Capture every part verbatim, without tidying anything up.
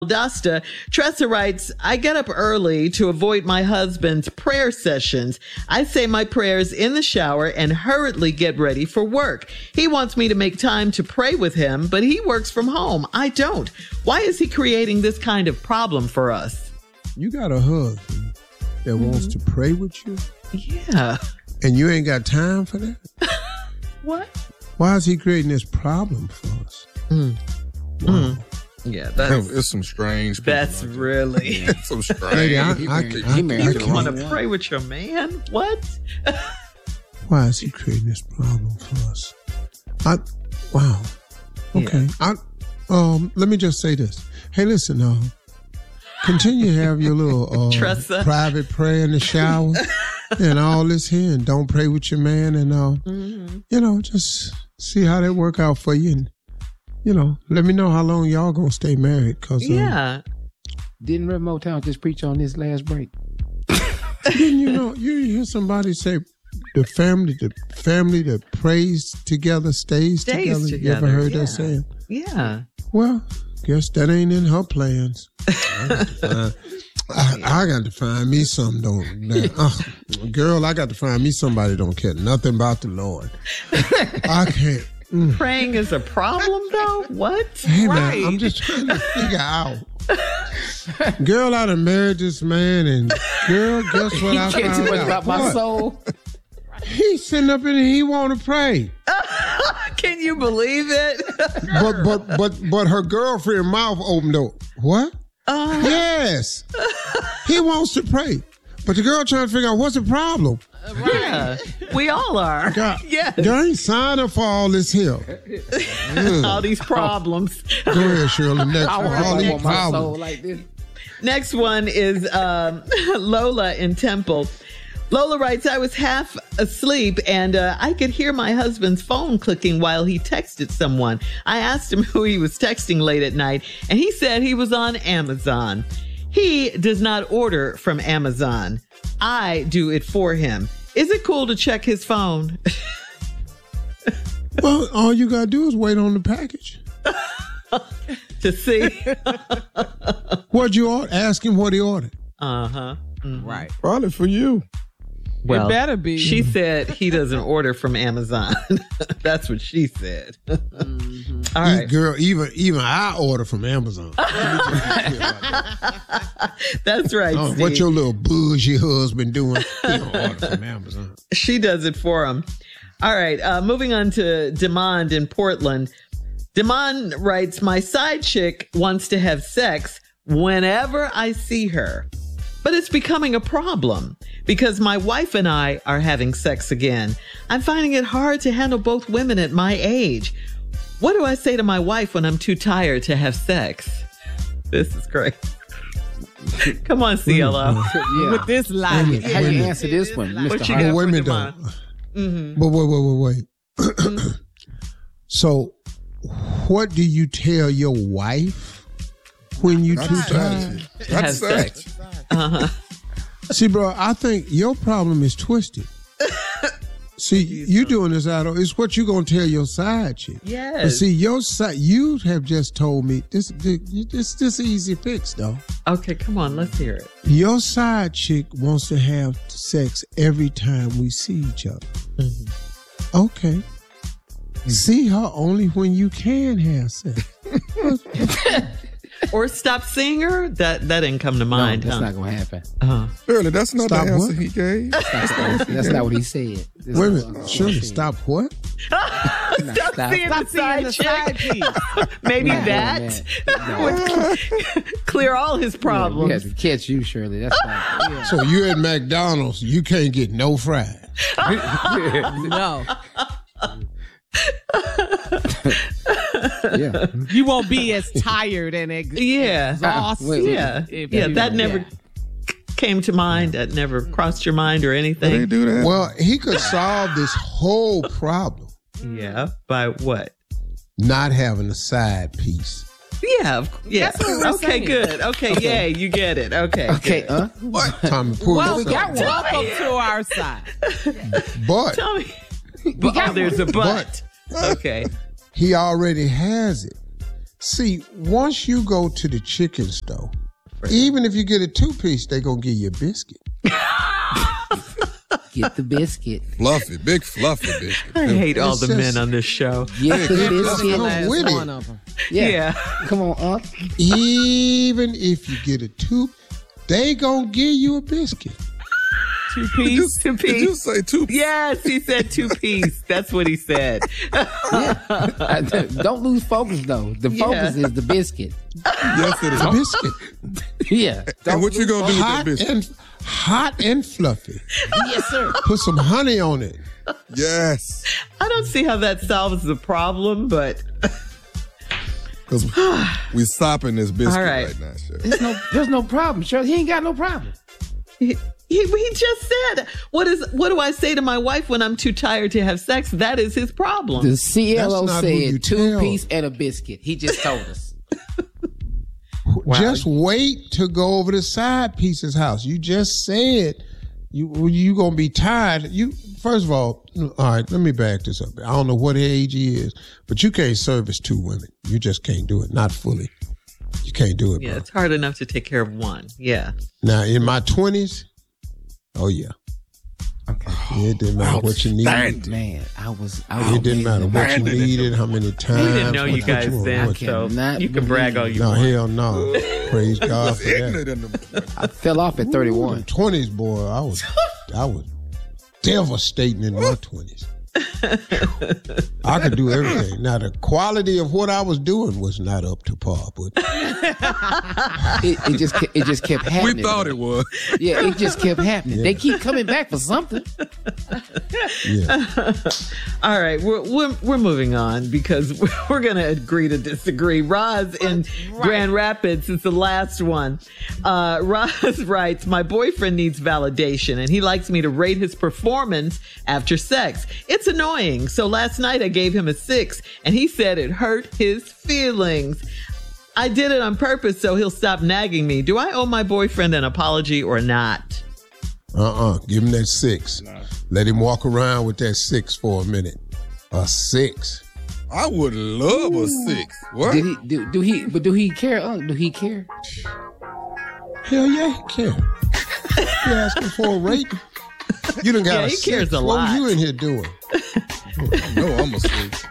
Dasta, Tressa writes, I get up early to avoid my husband's prayer sessions. I say my prayers in the shower and hurriedly get ready for work. He wants me to make time to pray with him, but he works from home. I don't. Why is he creating this kind of problem for us? You got a husband that mm-hmm. wants to pray with you? Yeah. And you ain't got time for that? What? Why is he creating this problem for us? Mm. Wow. Mm. Yeah, that's it's some strange. That's really yeah, some strange. Lady, I, I, I, I, you want to pray with your man? What? Why is he creating this problem for us? I wow. Okay. Yeah. I um. Let me just say this. Hey, listen. Uh, continue to have your little uh, private prayer in the shower and all this here, and don't pray with your man, and uh, mm-hmm. you know, just see how that work out for you. And, you know, let me know how long y'all gonna stay married. Cause yeah, um, didn't Red Motown just preach on this last break? Didn't you know? You hear somebody say the family, the family that prays together stays, stays together. together. You ever heard yeah. that saying? Yeah. Well, guess that ain't in her plans. I got to find, I, I got to find me some don't. That, uh, girl, I got to find me somebody don't care nothing about the Lord. I can't. Mm. Praying is a problem, though? What? Hey, right. man, I'm just trying to figure out. Girl, I done married this man, and girl, guess what he I cared found too much out? about my what? soul. He's sitting up in here, he want to pray. Can you believe it? but but but but her girlfriend mouth opened up. What? Uh, yes. He wants to pray. But the girl trying to figure out what's the problem. Right. Yeah, we all are. God, yes. Y'all ain't signed up for all this here. Mm. All these problems. Go ahead, Shirley. Next one. All these problems. Like this. Next one is um, Lola in Temple. Lola writes, I was half asleep and uh, I could hear my husband's phone clicking while he texted someone. I asked him who he was texting late at night, and he said he was on Amazon. He does not order from Amazon. I do it for him. Is it cool to check his phone? Well, all you got to do is wait on the package. To see. What'd you order? Ask him what he ordered. Uh-huh. Mm-hmm. Right. Probably for you. Well, it better be. She said he doesn't order from Amazon. That's what she said. Mm-hmm. All right. Girl, even even I order from Amazon. That's right, oh, Steve. What your little bougie husband doing? He don't order from Amazon. She does it for him. All right. Uh, moving on to Demond in Portland. Demond writes, my side chick wants to have sex whenever I see her. But it's becoming a problem because my wife and I are having sex again. I'm finding it hard to handle both women at my age. What do I say to my wife when I'm too tired to have sex? This is great. Come on, C L O. Yeah. With this line. How you answer this one, Mister What you Hart? got wait a for minute, Demond? though. Mm-hmm. But wait, wait, wait, wait. So, what do you tell your wife when you too tired? That's sex. Uh-huh. See, bro, I think your problem is twisted. See, you doing this out of, it's what you going to tell your side chick. Yes. But see, your side, you have just told me, this this this easy fix, though. Okay, come on, let's hear it. Your side chick wants to have sex every time we see each other. Mm-hmm. Okay. Mm-hmm. See her only when you can have sex. Or stop seeing her? That that didn't come to mind. No, that's huh? not going to happen. Uh-huh. Really, that's not Stop the answer what? he gave. That's, not, that's not what he said. This Wait a is minute. what- Shirley, what he stop what? Stop, stop. seeing Stop the seeing side the chick. side piece. Maybe Not doing that that. No. would clear all his Yeah, we problems. have to catch you, Shirley. That's not. Yeah. So you at McDonald's, you can't get no fries. No. Yeah. You won't be as tired and ex- Yeah. exhausted. Wait, wait. Yeah, If yeah. you- That never Yeah. came to mind. That never crossed your mind or They anything. do that. Well, he could solve this whole problem Yeah. By what? not having a side piece. Yeah. Of, yeah. That's what we're Okay. saying. Good. Okay. Yeah. You get it. Okay. Okay, good. huh? What? Tommy, pull Well, we yourself got together. welcome to our side. But Tell me. But, oh, there's a but. Okay. he already has it. See, once you go to the chicken store, even if you get a two-piece, they going to give you a biscuit. Get the biscuit. Fluffy, big fluffy biscuit. I hate all It's the just- men on this show. Get the biscuit. Come with it. One of them. Yeah. Yeah. Come on, Unc. Even if you get a two, they going to give you a biscuit. Two Did you, piece, two did you piece. say two? Yes, he said two piece. That's what he said. I- Don't lose focus, though. The focus Yeah. is the biscuit. Yes, it is. A biscuit. Yeah. And what you gonna do with that Hot biscuit? and, hot and fluffy. Yes, sir. Put some honey on it. Yes, I don't see how that solves the problem, but because we sopping this biscuit All right. right. now, Chef. There's no, there's no problem, Shirley. He ain't got no problem. he, he, he just said, "What is? What do I say to my wife when I'm too tired to have sex?" That is his problem. The C L O That's not who you said two tell. piece and a biscuit. He just told us. Just wait to go over to side piece's house. You just said you you gonna be tired. You first of all, all right. Let me back this up. I don't know what age he is, but you can't service two women. You just can't do it. Not fully. You can't do it, Yeah, bro. it's hard enough to take care of one. Yeah. Now in my twenties, oh yeah, Okay. it didn't matter what you needed. Outstanding. Man, I was. I was It didn't matter what you Abandoned. needed, how many times. We didn't know what- you what guys want, then, what- so cannot you can brag all you No, want. hell no. Praise God for that. Ignorant in them. I fell off at thirty-one. Twenties, boy, I was, I was devastating in my twenties. I could do everything. Now the quality of what I was doing was not up to par, but It, it just ke- it just kept We happening. thought it was. Yeah, it just kept happening. Yeah. They keep coming back for something. yeah. All right, we're, we're we're moving on because we're, we're going to agree to disagree. Roz in Grand Rapids is the last one. Uh, Roz writes, "My boyfriend needs validation, and he likes me to rate his performance after sex. It's annoying. So last night I gave him a six, and he said it hurt his feelings. I did it on purpose so he'll stop nagging me. Do I owe my boyfriend an apology or not?" Uh-uh. Give him that six. Let him walk around with that six for a minute. A six. I would love a six. What? Did he do, do he? But do he care? Unc? Do he care? Hell yeah, he can. You asking for a rate? You done got Yeah, a he six. cares a What lot. was you in here doing? No, I'm a six.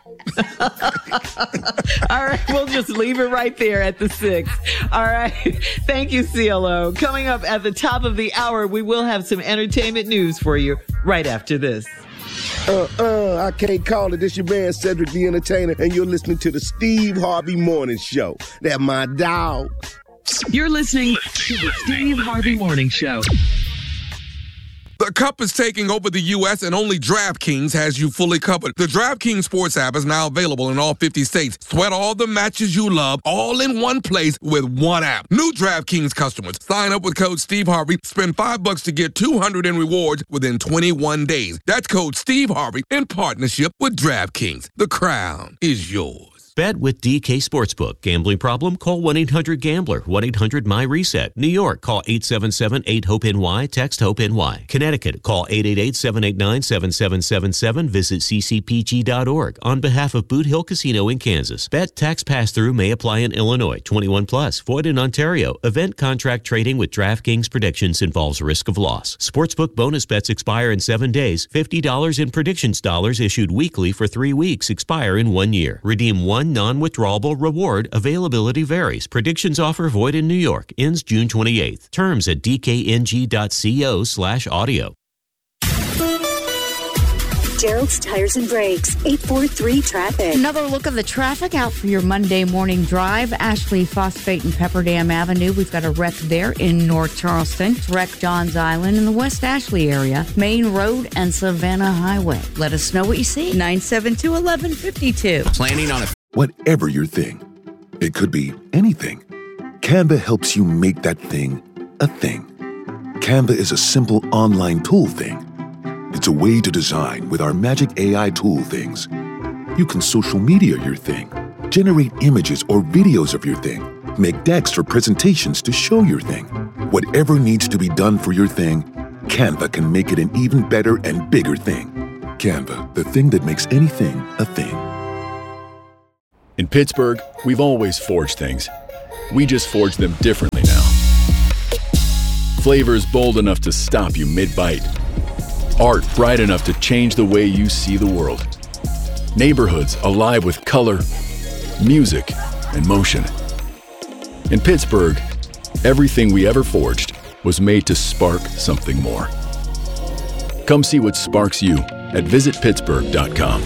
All right, we'll just leave it right there at the six. All right. Thank you, C L O. Coming up at the top of the hour, we will have some entertainment news for you right after this. Uh, uh, I can't call it. This your man, Cedric the Entertainer, and you're listening to the Steve Harvey Morning Show. That my dog. You're listening to the Steve Harvey Morning Show. The Cup is taking over the U S and only DraftKings has you fully covered. The DraftKings Sports app is now available in all fifty states. Sweat all the matches you love all in one place with one app. New DraftKings customers, sign up with code Steve Harvey. Spend five bucks to get two hundred in rewards within twenty-one days. That's code Steve Harvey in partnership with DraftKings. The crown is yours. Bet with D K Sportsbook. Gambling problem? Call one eight hundred gambler. one eight hundred my reset. New York, call eight seven seven eight hope N Y. Text HOPE-NY. Connecticut, call eight eight eight seven eight nine seven seven seven seven. Visit c c p g dot org. On behalf of Boot Hill Casino in Kansas. Bet tax pass-through may apply in Illinois. twenty-one plus. Void in Ontario. Event contract trading with DraftKings predictions involves risk of loss. Sportsbook bonus bets expire in seven days. fifty dollars in predictions dollars issued weekly for three weeks expire in one year. Redeem one non-withdrawable reward. Availability varies. Predictions offer void in New York. Ends June twenty-eighth. Terms at d k n g dot co slash audio. Gerald's Tires and Brakes, eight four three traffic. Another look at the traffic out for your Monday morning drive. Ashley, Phosphate, and Pepperdam Avenue. We've got a wreck there in North Charleston. Wreck Johns Island in the West Ashley area. Main Road and Savannah Highway. Let us know what you see. nine seven two, one one five two. Planning on a whatever your thing. It could be anything. Canva helps you make that thing a thing. Canva is a simple online tool thing. It's a way to design with our magic A I tool things. You can social media your thing, generate images or videos of your thing, make decks or presentations to show your thing. Whatever needs to be done for your thing, Canva can make it an even better and bigger thing. Canva, the thing that makes anything a thing. In Pittsburgh, we've always forged things. We just forge them differently now. Flavors bold enough to stop you mid-bite. Art bright enough to change the way you see the world. Neighborhoods alive with color, music, and motion. In Pittsburgh, everything we ever forged was made to spark something more. Come see what sparks you at visit pittsburgh dot com.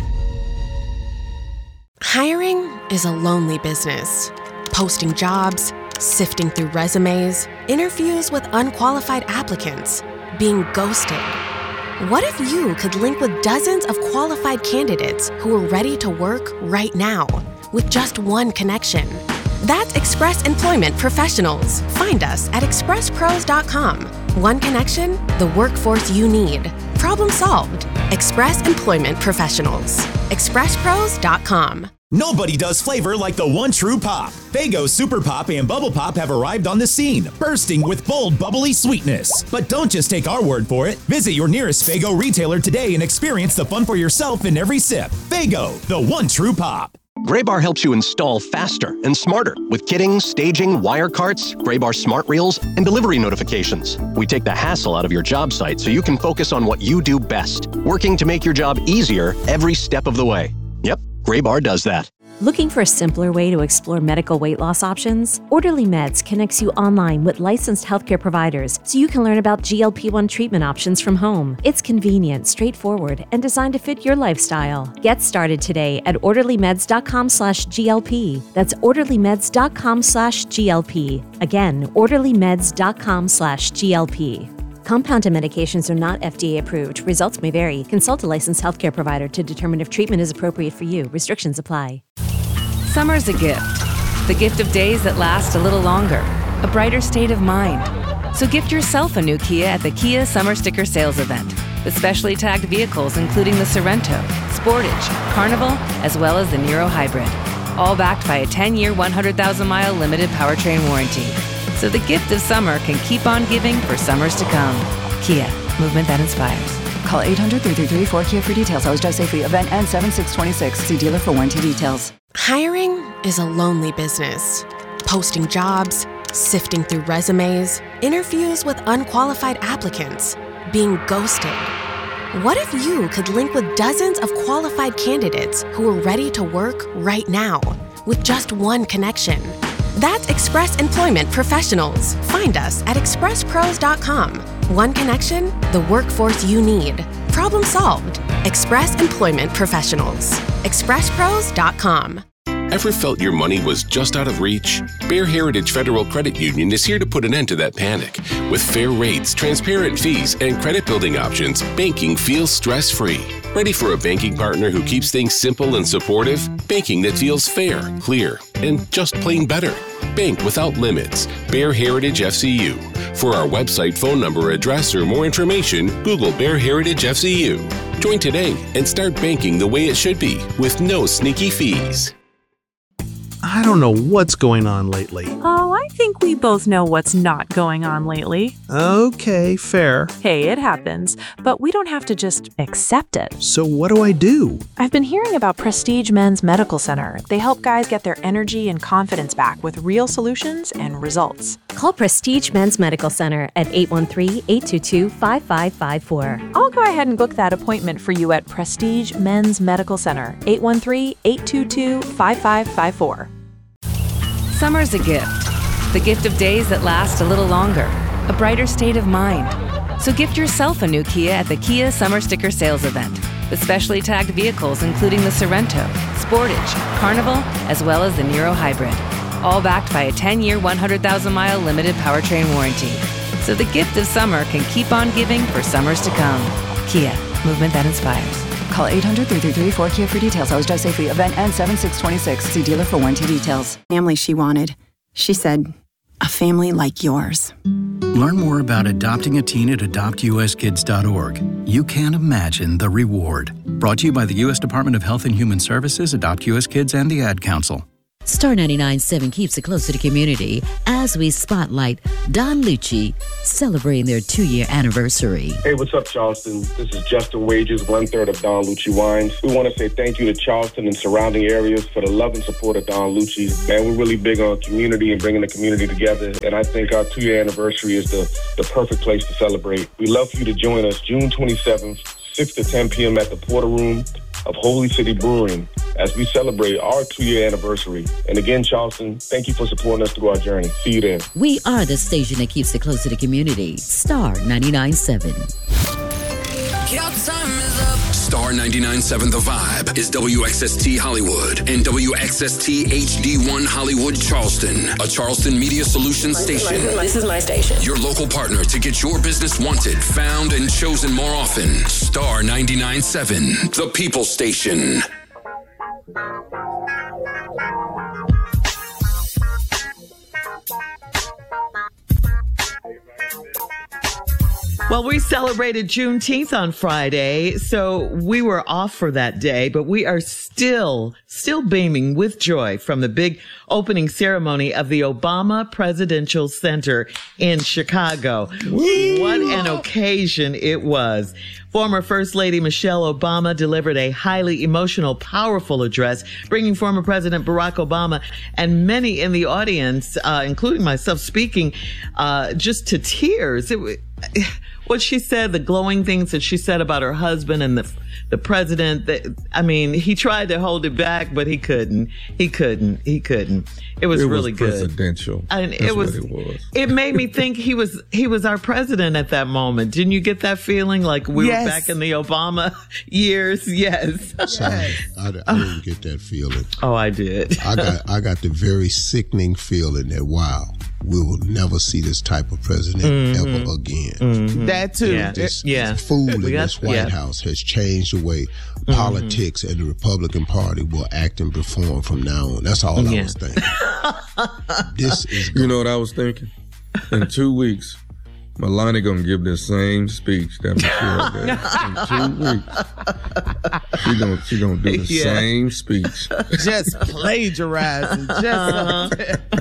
Hiring is a lonely business. Posting jobs, sifting through resumes, interviews with unqualified applicants, being ghosted. What if you could link with dozens of qualified candidates who are ready to work right now with just one connection? That's Express Employment Professionals. Find us at express pros dot com. One connection, the workforce you need. Problem solved. Express Employment Professionals. express pros dot com. Nobody does flavor like the one true pop. Faygo Super Pop and Bubble Pop have arrived on the scene, bursting with bold, bubbly sweetness. But don't just take our word for it. Visit your nearest Faygo retailer today and experience the fun for yourself in every sip. Faygo, the one true pop. Graybar helps you install faster and smarter with kitting, staging, wire carts, Graybar smart reels, and delivery notifications. We take the hassle out of your job site so you can focus on what you do best, working to make your job easier every step of the way. Yep, Graybar does that. Looking for a simpler way to explore medical weight loss options? Orderly Meds connects you online with licensed healthcare providers so you can learn about G L P one treatment options from home. It's convenient, straightforward, and designed to fit your lifestyle. Get started today at orderly meds dot com slash G L P. That's orderly meds dot com slash G L P. Again, orderly meds dot com slash G L P. Compounded medications are not F D A approved. Results may vary. Consult a licensed healthcare provider to determine if treatment is appropriate for you. Restrictions apply. Summer's a gift. The gift of days that last a little longer. A brighter state of mind. So gift yourself a new Kia at the Kia Summer Sticker Sales Event. With specially tagged vehicles including the Sorento, Sportage, Carnival, as well as the Niro Hybrid. All backed by a ten-year, one hundred thousand mile limited powertrain warranty. So the gift of summer can keep on giving for summers to come. Kia, movement that inspires. Call eight hundred, three three three, four K I A for details. Always drive safely. Event ends seven six twenty-six. See dealer for warranty details. Hiring is a lonely business. Posting jobs, sifting through resumes, interviews with unqualified applicants, being ghosted. What if you could link with dozens of qualified candidates who are ready to work right now with just one connection? That's Express Employment Professionals. Find us at express pros dot com. One connection, the workforce you need. Problem solved. Express Employment Professionals. express pros dot com. Ever felt your money was just out of reach? Bear Heritage Federal Credit Union is here to put an end to that panic. With fair rates, transparent fees, and credit building options, banking feels stress-free. Ready for a banking partner who keeps things simple and supportive? Banking that feels fair, clear, and just plain better. Bank without limits. Bear Heritage F C U. For our website, phone number, address, or more information, Google Bear Heritage F C U. Join today and start banking the way it should be with no sneaky fees. I don't know what's going on lately. Oh, I think we both know what's not going on lately. Okay, fair. Hey, it happens, but we don't have to just accept it. So what do I do? I've been hearing about Prestige Men's Medical Center. They help guys get their energy and confidence back with real solutions and results. Call Prestige Men's Medical Center at eight one three, eight two two, five five five four. I'll go ahead and book that appointment for you at Prestige Men's Medical Center, eight one three, eight two two, five five five four. Summer's a gift. The gift of days that last a little longer. A brighter state of mind. So gift yourself a new Kia at the Kia Summer Sticker Sales Event. With specially tagged vehicles including the Sorento, Sportage, Carnival, as well as the Niro Hybrid. All backed by a ten-year, one hundred thousand mile limited powertrain warranty. So the gift of summer can keep on giving for summers to come. Kia, movement that inspires. Call eight hundred, three three three, four K I A for details. Always drive safely. Event ends seven six twenty-six. See dealer for warranty details. Family she wanted. She said, a family like yours. Learn more about adopting a teen at adopt u s kids dot org. You can't imagine the reward. Brought to you by the U S Department of Health and Human Services, Adopt U S Kids, and the Ad Council. Star ninety-nine point seven keeps it close to the community as we spotlight Don Lucci celebrating their two-year anniversary. Hey, what's up, Charleston? This is Justin Wages, one-third of Don Lucci Wines. We want to say thank you to Charleston and surrounding areas for the love and support of Don Lucci. Man, we're really big on community and bringing the community together, and I think our two-year anniversary is the, the perfect place to celebrate. We'd love for you to join us June twenty-seventh, six to ten p.m. at the Porter Room of Holy City Brewing as we celebrate our two-year anniversary. And again, Charleston, thank you for supporting us through our journey. See you there. We are the station that keeps it close to the community. Star ninety-nine point seven. Star ninety-nine point seven The Vibe is W X S T Hollywood and W X S T H D one Hollywood Charleston, a Charleston Media Solutions station. This is my station. Your local partner to get your business wanted, found, and chosen more often. Star ninety-nine point seven, the People Station. Well, we celebrated Juneteenth on Friday, so we were off for that day, but we are still, still beaming with joy from the big opening ceremony of the Obama Presidential Center in Chicago. Woo! What an occasion it was. Former First Lady Michelle Obama delivered a highly emotional, powerful address, bringing former President Barack Obama and many in the audience, uh, including myself, speaking uh, just to tears. It, what she said, the glowing things that she said about her husband and the the president, that, I mean, he tried to hold it back, but he couldn't. He couldn't. He couldn't. It was it really was good. Presidential. And That's it was, what it was. It made me think he was he was our president at that moment. Didn't you get that feeling like we Yes. were back in the Obama years? Yes. Sorry, I, I didn't get that feeling. Oh, I did. I got I got the very sickening feeling that wow, we will never see this type of president Mhm. ever again. Mhm. That too. Yeah. This Yeah. fool in We got- this White yeah. House has changed the way politics and the Republican Party will act and perform from now on. That's all I Yeah. was thinking. This is You know what I was thinking? In two weeks, Melania gonna give this same speech that Michelle did. In two weeks, she gonna she gonna do the Yeah. same speech. Just plagiarizing. Just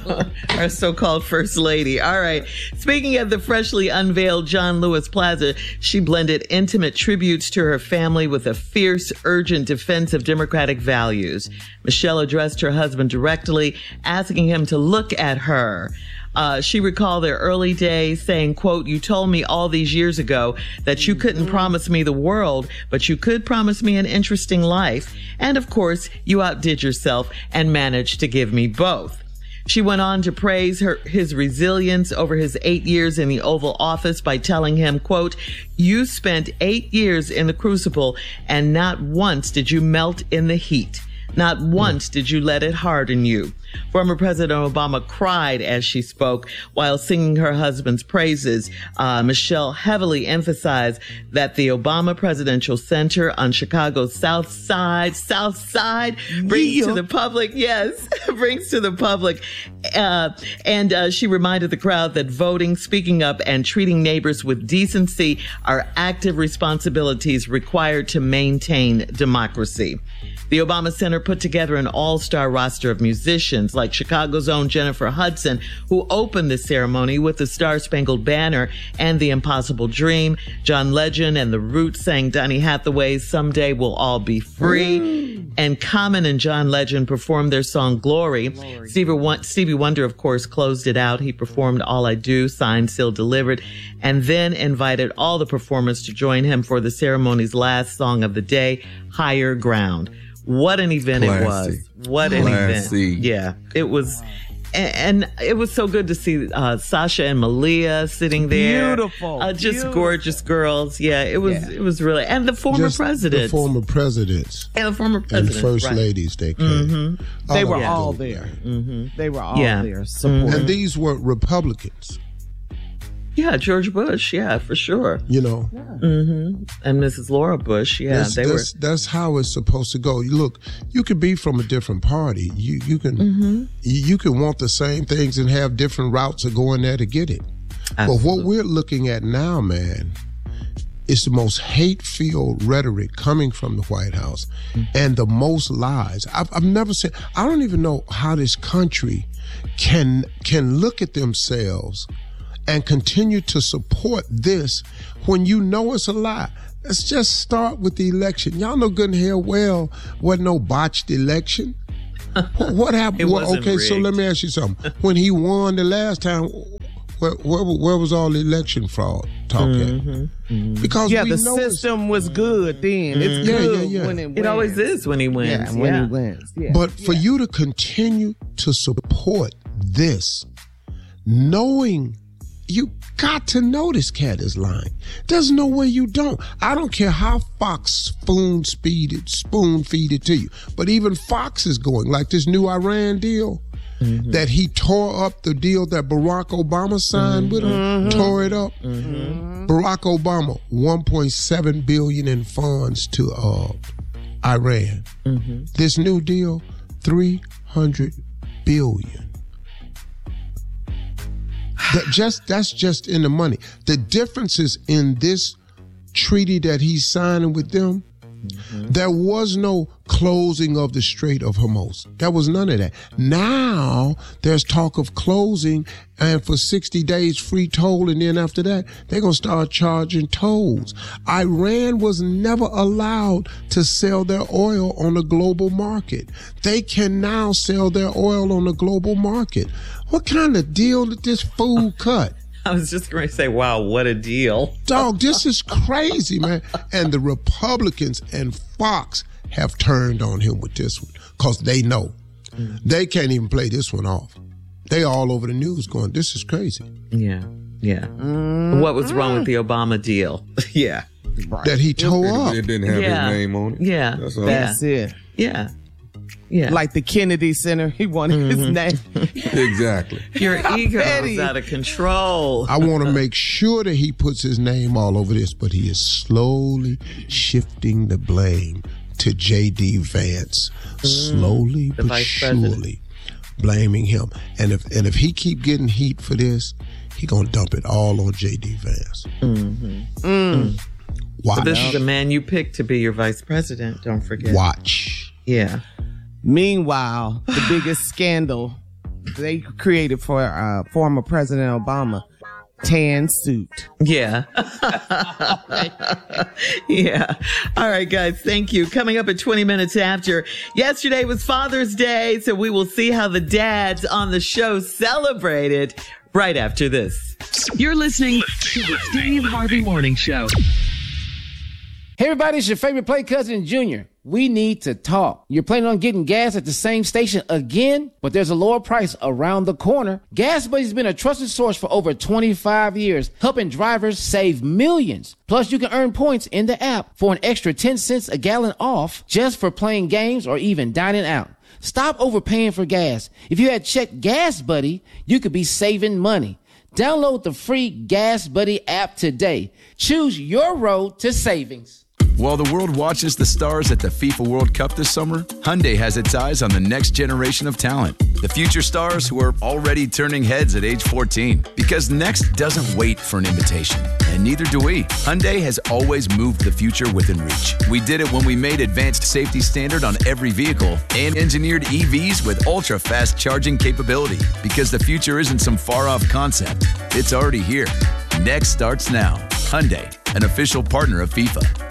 Our so-called first lady. All right. Speaking of the freshly unveiled John Lewis Plaza, she blended intimate tributes to her family with a fierce, urgent defense of democratic values. Michelle addressed her husband directly, asking him to look at her. Uh, she recalled their early days saying, quote, "You told me all these years ago that you couldn't promise me the world, but you could promise me an interesting life. And of course, you outdid yourself and managed to give me both." She went on to praise her, his resilience over his eight years in the Oval Office by telling him, quote, "You spent eight years in the crucible and not once did you melt in the heat. Not once did you let it harden you." Former President Obama cried as she spoke while singing her husband's praises. Uh, Michelle heavily emphasized that the Obama Presidential Center on Chicago's South Side, South Side brings Yeah. to the public, yes, brings to the public. Uh, and uh, she reminded the crowd that voting, speaking up, and treating neighbors with decency are active responsibilities required to maintain democracy. The Obama Center put together an all-star roster of musicians like Chicago's own Jennifer Hudson, who opened the ceremony with the Star-Spangled Banner and The Impossible Dream. John Legend and The Roots sang Donny Hathaway's Someday We'll All Be Free. And Common and John Legend performed their song Glory. Stevie, Won- Stevie Wonder, of course, closed it out. He performed All I Do, Signed, Sealed, Delivered, and then invited all the performers to join him for the ceremony's last song of the day, Higher Ground. What an event it was. Classy. What an Classy. event. Yeah, it was. And, and it was so good to see uh, Sasha and Malia sitting there. Beautiful. Uh, just Beautiful. gorgeous girls. Yeah, it was Yeah. it was really. And the former Just presidents. The former presidents. and the former presidents. And first right. ladies they came. Mhm. They of were them all go there. Mm-hmm. They were all Yeah. there supporting. And these were Republicans. Yeah, George Bush. Yeah, for sure. You know, Mm-hmm. And Missus Laura Bush. Yeah, that's, they were. that's, that's how it's supposed to go. You Look, you can be from a different party. You you can Mm-hmm. you, you can want the same things and have different routes of going there to get it. But what we're looking at now, man, It's the most hate-filled rhetoric coming from the White House mm-hmm. and the most lies. I've, I've never said, I don't even know how this country can can look at themselves and continue to support this when you know it's a lie. Let's just start with the election. Y'all know good and hell well wasn't no botched election. what, what happened? It well, wasn't okay, rigged. So let me ask you something. When he won the last time, where, where, where was all the election fraud talk mm-hmm. at? Mm-hmm. Because yeah, we the know system was good then. Mm-hmm. It's yeah, good yeah, yeah. when it wins. It always is when he wins. Yeah, yeah. when he wins. Yeah. But for yeah. you to continue to support this, knowing you got to know this cat is lying. There's no way you don't. I don't care how Fox spoon feed it, spoon feed it to you. But even Fox is going, like this new Iran deal, mm-hmm. that he tore up the deal that Barack Obama signed mm-hmm. with him, mm-hmm. tore it up. Mm-hmm. Barack Obama, one point seven billion dollars in funds to uh, Iran. Mm-hmm. This new deal, three hundred billion dollars. That just that's just in the money. The differences in this treaty that he's signing with them, mm-hmm. there was no closing of the Strait of Hormuz. There was none of that. Now there's talk of closing and for sixty days free toll, and then after that they're gonna start charging tolls. Iran was never allowed to sell their oil on the global market. They can now sell their oil on the global market. What kind of deal did this fool cut? I was just going to say, wow, what a deal. Dog, this is crazy, man. And the Republicans and Fox have turned on him with this one because they know mm. they can't even play this one off. They all over the news going, this is crazy. Yeah, yeah. Mm. What was wrong with the Obama deal? yeah. Right. That he tore it, up. It didn't have yeah. his name on it. Yeah. That's, all. That's it. Yeah. Yeah. Like the Kennedy Center, he wanted mm-hmm. his name. Exactly. Your ego is out of control. I want to make sure that he puts his name all over this, but he is slowly shifting the blame to J D. Vance. Mm, slowly but surely president. Blaming him. And if and if he keep getting heat for this, he gonna dump it all on J D. Vance. Mm-hmm. Mm. Watch. So this is the man you picked to be your vice president, don't forget. Watch. Yeah. Meanwhile, the biggest scandal they created for uh, former President Obama, tan suit. Yeah. yeah. All right, guys. Thank you. Coming up at twenty minutes after. Yesterday was Father's Day, so we will see how the dads on the show celebrated right after this. You're listening to the Steve Harvey Morning Show. Hey, everybody, it's your favorite play cousin, Junior. We need to talk. You're planning on getting gas at the same station again, but there's a lower price around the corner. Gas Buddy's been a trusted source for over twenty-five years, helping drivers save millions. Plus, you can earn points in the app for an extra ten cents a gallon off just for playing games or even dining out. Stop overpaying for gas. If you had checked Gas Buddy, you could be saving money. Download the free Gas Buddy app today. Choose your road to savings. While the world watches the stars at the FIFA World Cup this summer, Hyundai has its eyes on the next generation of talent. The future stars who are already turning heads at age fourteen. Because next doesn't wait for an invitation, and neither do we. Hyundai has always moved the future within reach. We did it when we made advanced safety standard on every vehicle and engineered E Vs with ultra-fast charging capability. Because the future isn't some far-off concept. It's already here. Next starts now. Hyundai, an official partner of FIFA.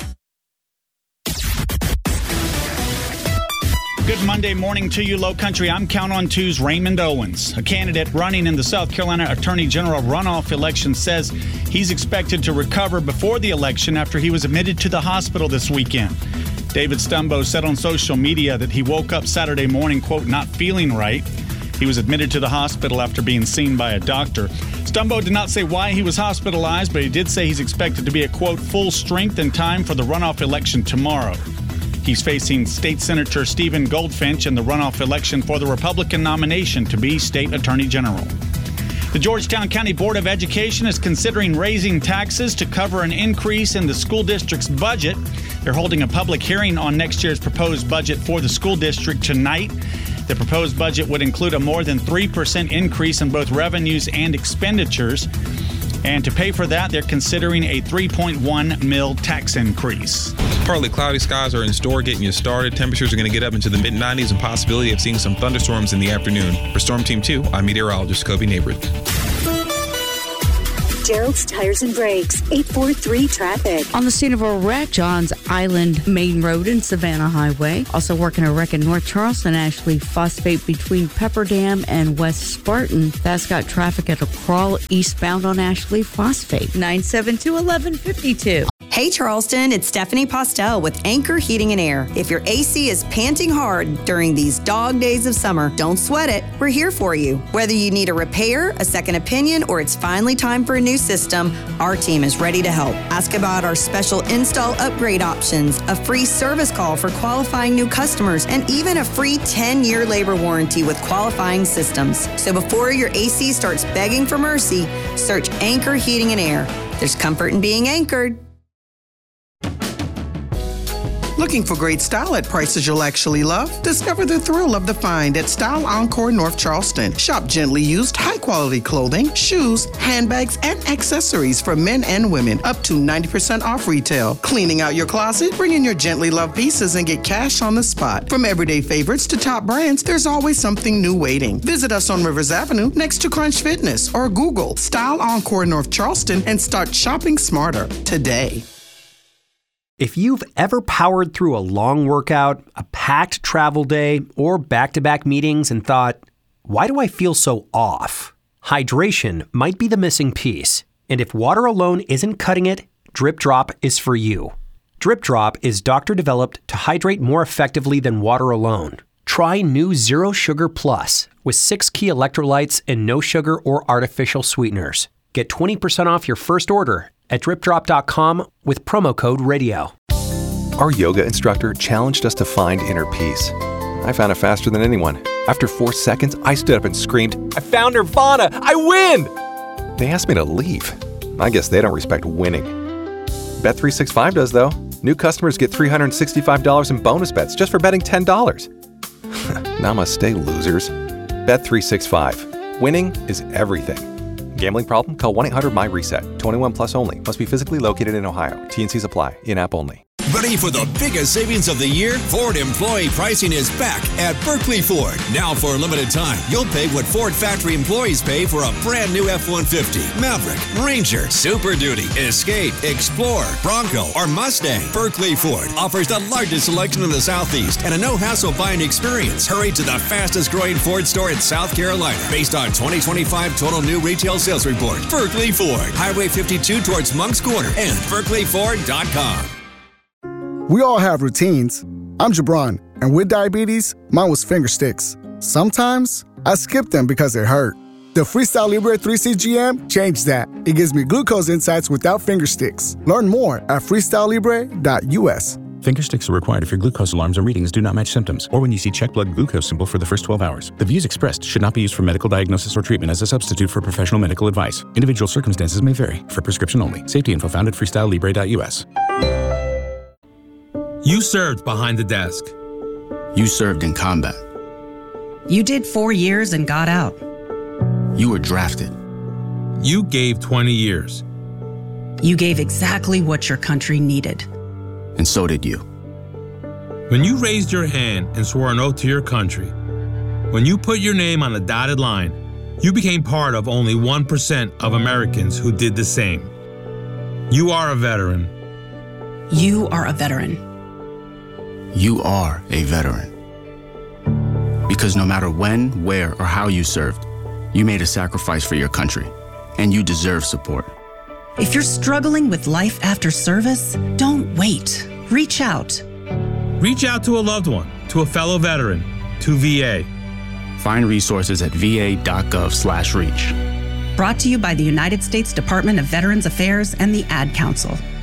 Good Monday morning to you, Low Country. I'm Count on Two's Raymond Owens. A candidate running in the South Carolina Attorney General runoff election says he's expected to recover before the election after he was admitted to the hospital this weekend. David Stumbo said on social media that he woke up Saturday morning, quote, not feeling right. He was admitted to the hospital after being seen by a doctor. Stumbo did not say why he was hospitalized, but he did say he's expected to be at, quote, full strength in time for the runoff election tomorrow. He's facing State Senator Stephen Goldfinch in the runoff election for the Republican nomination to be State Attorney General. The Georgetown County Board of Education is considering raising taxes to cover an increase in the school district's budget. They're holding a public hearing on next year's proposed budget for the school district tonight. The proposed budget would include a more than three percent increase in both revenues and expenditures. And to pay for that, they're considering a three point one mil tax increase. Partly cloudy skies are in store getting you started. Temperatures are going to get up into the mid nineties and possibility of seeing some thunderstorms in the afternoon. For Storm Team two, I'm meteorologist Kobe Neighbor. Gerald's Tires and Brakes, eight four three traffic. On the scene of a wreck, Johns Island Main Road and Savannah Highway. Also working a wreck in North Charleston, Ashley Phosphate between Pepper Dam and West Spartan. That's got traffic at a crawl eastbound on Ashley Phosphate. nine seven two, eleven fifty-two. Hey Charleston, it's Stephanie Postel with Anchor Heating and Air. If your A C is panting hard during these dog days of summer, don't sweat it. We're here for you. Whether you need a repair, a second opinion, or it's finally time for a new system, our team is ready to help. Ask about our special install upgrade options, a free service call for qualifying new customers, and even a free ten-year labor warranty with qualifying systems. So before your A C starts begging for mercy, search Anchor Heating and Air. There's comfort in being anchored. Looking for great style at prices you'll actually love? Discover the thrill of the find at Style Encore North Charleston. Shop gently used, high-quality clothing, shoes, handbags, and accessories for men and women, up to ninety percent off retail. Cleaning out your closet? Bring in your gently loved pieces and get cash on the spot. From everyday favorites to top brands, there's always something new waiting. Visit us on Rivers Avenue next to Crunch Fitness or Google Style Encore North Charleston and start shopping smarter today. If you've ever powered through a long workout, a packed travel day, or back-to-back meetings and thought, why do I feel so off? Hydration might be the missing piece. And if water alone isn't cutting it, Drip Drop is for you. Drip Drop is doctor-developed to hydrate more effectively than water alone. Try new Zero Sugar Plus with six key electrolytes and no sugar or artificial sweeteners. Get twenty percent off your first order at drip drop dot com with promo code radio. Our yoga instructor challenged us to find inner peace. I found it faster than anyone. After four seconds, I stood up and screamed, I found Nirvana! I win! They asked me to leave. I guess they don't respect winning. Bet three sixty-five does, though. New customers get three hundred sixty-five dollars in bonus bets just for betting ten dollars. Namaste, losers. Bet three sixty-five. Winning is everything. Gambling problem? Call one eight hundred my reset. twenty-one plus only. Must be physically located in Ohio. T N Cs apply. In-app only. Ready for the biggest savings of the year? Ford employee pricing is back at Berkeley Ford. Now for a limited time, you'll pay what Ford factory employees pay for a brand new F one fifty, Maverick, Ranger, Super Duty, Escape, Explorer, Bronco, or Mustang. Berkeley Ford offers the largest selection in the Southeast and a no-hassle buying experience. Hurry to the fastest growing Ford store in South Carolina based on twenty twenty-five total new retail sales report. Berkeley Ford, Highway fifty-two towards Moncks Corner and berkeley ford dot com. We all have routines. I'm Jabron, and with diabetes, mine was finger sticks. Sometimes I skip them because they hurt. The Freestyle Libre three C G M changed that. It gives me glucose insights without finger sticks. Learn more at freestyle libre dot u s. Finger sticks are required if your glucose alarms or readings do not match symptoms, or when you see check blood glucose symbol for the first twelve hours. The views expressed should not be used for medical diagnosis or treatment as a substitute for professional medical advice. Individual circumstances may vary. For prescription only. Safety info found at freestyle libre dot u s. You served behind the desk. You served in combat. You did four years and got out. You were drafted. You gave twenty years. You gave exactly what your country needed. And so did you. When you raised your hand and swore an oath to your country, when you put your name on a dotted line, you became part of only one percent of Americans who did the same. You are a veteran. You are a veteran. You are a veteran. Because no matter when, where, or how you served, you made a sacrifice for your country, and you deserve support. If you're struggling with life after service, don't wait. Reach out. Reach out to a loved one, to a fellow veteran, to V A. Find resources at v a dot gov slash reach. Brought to you by the United States Department of Veterans Affairs and the Ad Council.